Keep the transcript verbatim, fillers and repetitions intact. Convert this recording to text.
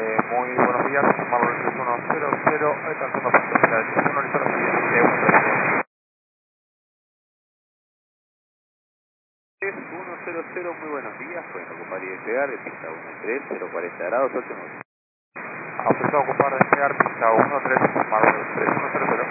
Eh, muy buenos días, Marlon tres uno cero cero, alcanzando pista del uno, listo, tres uno cero cero, muy buenos días, pueden ocupar y despegar de pista uno tres, cero cuarenta grados, ocho nueve. autorizado a ocupar despegar pista uno tres, Marlon tres uno cero cero.